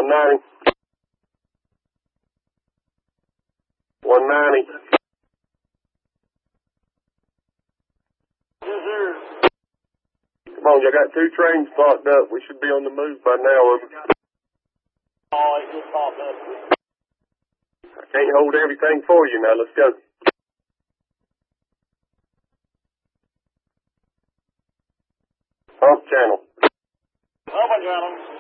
190. 190. Yes, sir. Come on, you got 2 trains blocked up. We should be on the move by now. Oh, it just popped up. I can't hold everything for you now. Let's go. Off channel. Open channel.